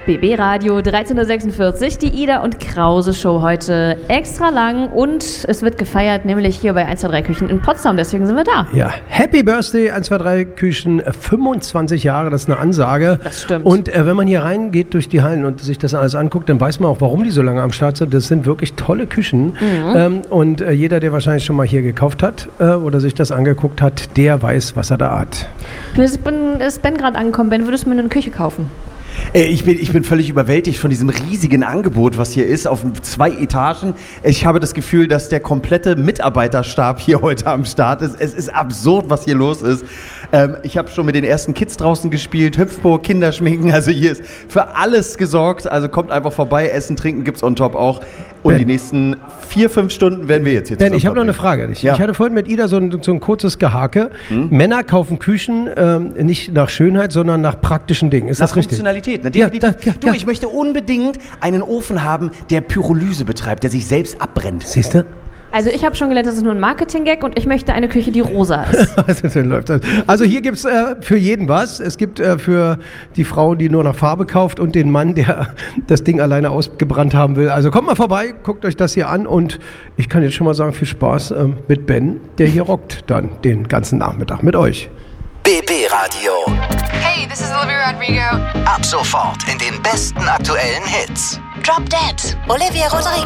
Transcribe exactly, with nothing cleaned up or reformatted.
B B Radio dreizehn Uhr sechsundvierzig, die Ida und Krause Show heute extra lang und es wird gefeiert, nämlich hier bei eins zwei drei Küchen in Potsdam, deswegen sind wir da. Ja, Happy Birthday eins zwei drei Küchen, fünfundzwanzig Jahre, das ist eine Ansage. Das stimmt. Und äh, wenn man hier reingeht durch die Hallen und sich das alles anguckt, dann weiß man auch, warum die so lange am Start sind. Das sind wirklich tolle Küchen mhm. ähm, und äh, jeder, der wahrscheinlich schon mal hier gekauft hat äh, oder sich das angeguckt hat, der weiß, was er da hat. Ich bin, ist Ben gerade angekommen. Ben, würdest du mir eine Küche kaufen? Ich bin, ich bin völlig überwältigt von diesem riesigen Angebot, was hier ist, auf zwei Etagen. Ich habe das Gefühl, dass der komplette Mitarbeiterstab hier heute am Start ist. Es ist absurd, was hier los ist. Ähm, ich habe schon mit den ersten Kids draußen gespielt, Hüpfburg, Kinderschminken, also hier ist für alles gesorgt. Also kommt einfach vorbei, Essen, Trinken gibt's on top auch. Und ben, die nächsten vier, fünf Stunden werden wir jetzt hier Ben, ich habe noch eine Frage. Ich, ja. ich hatte vorhin mit Ida so ein, so ein kurzes Gehake. Hm? Männer kaufen Küchen ähm, nicht nach Schönheit, sondern nach praktischen Dingen. Ist nach das richtig? Funktionalität. Ne? Ja, da, ja, du, ja. ich möchte unbedingt einen Ofen haben, der Pyrolyse betreibt, der sich selbst abbrennt. Siehst du? Also ich habe schon gelernt, das ist nur ein Marketing-Gag und ich möchte eine Küche, die rosa ist. Also hier gibt es äh, für jeden was. Es gibt äh, für die Frau, die nur nach Farbe kauft und den Mann, der das Ding alleine ausgebrannt haben will. Also kommt mal vorbei, guckt euch das hier an und ich kann jetzt schon mal sagen, viel Spaß äh, mit Ben, der hier rockt dann den ganzen Nachmittag mit euch. B B Radio. Hey, this is Olivia Rodrigo. Ab sofort in den besten aktuellen Hits. Drop Dead, Olivia Rodrigo.